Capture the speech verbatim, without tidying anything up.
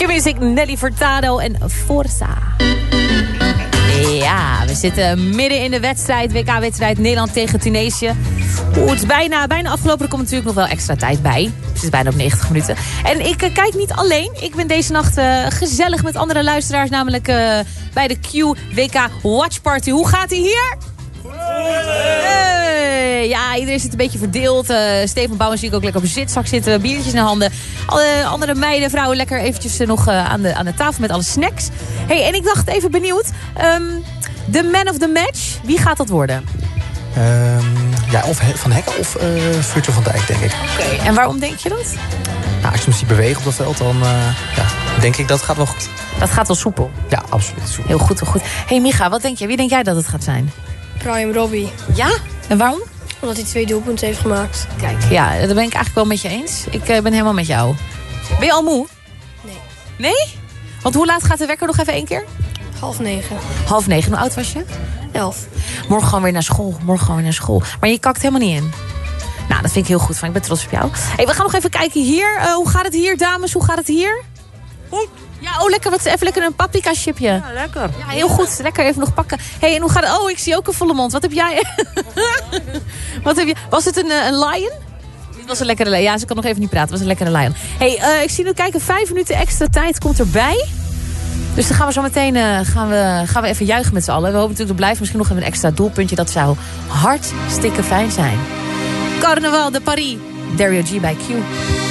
Q-Music, Nelly Furtado en Forza. Ja, we zitten midden in de wedstrijd. W K-wedstrijd Nederland tegen Tunesië. Oeh, het is bijna, bijna afgelopen. Er komt natuurlijk nog wel extra tijd bij. Het is bijna op negentig minuten. En ik uh, kijk niet alleen. Ik ben deze nacht uh, gezellig met andere luisteraars. Namelijk uh, bij de Q W K Watch Party. Hoe gaat ie hier? Hey, ja, iedereen zit een beetje verdeeld. Uh, Steven Bouwens zie ik ook lekker op een zitzak zitten. Biertjes in de handen. Alle andere meiden, vrouwen lekker eventjes uh, nog uh, aan, de, aan de tafel met alle snacks. Hey, en ik dacht even benieuwd. Um, de man of the match. Wie gaat dat worden? Um, ja, of Van Hekken of uh, Virgil van Dijk, denk ik. Oké, okay, en waarom denk je dat? Nou, als je hem ziet bewegen op dat veld, dan uh, ja, denk ik dat het gaat wel goed. Dat gaat wel soepel? Ja, absoluut soepel. Heel goed, heel goed. Hey Micha, wat denk jij? Wie denk jij dat het gaat zijn? Brian Robbie. Ja? En waarom? Omdat hij twee doelpunten heeft gemaakt. Kijk, ja, daar ben ik eigenlijk wel met je eens. Ik uh, ben helemaal met jou. Ben je al moe? Nee. Nee? Want hoe laat gaat de wekker nog even één keer? Half negen. Half negen. Hoe oud was je? Elf. Morgen gewoon weer naar school. Morgen gewoon weer naar school. Maar je kakt helemaal niet in. Nou, dat vind ik heel goed van. Ik ben trots op jou. Hey, we gaan nog even kijken hier. Uh, hoe gaat het hier, dames? Hoe gaat het hier? Goed. Ja, oh, lekker. Wat, even lekker een paprika chipje. Ja, lekker. Ja, heel goed. Lekker even nog pakken. Hey, en hoe gaat het? Oh, ik zie ook een volle mond. Wat heb jij? Wat heb je? Was het een, een lion? Dit was een lekkere lion. Ja, ze kan nog even niet praten. Het was een lekkere lion. Hey, uh, ik zie nu kijken. Vijf minuten extra tijd komt erbij. Dus dan gaan we zo meteen uh, gaan we, gaan we even juichen met z'n allen. We hopen natuurlijk dat blijft misschien nog even een extra doelpuntje. Dat zou hartstikke fijn zijn. Carnaval de Paris. Dario G bij Q.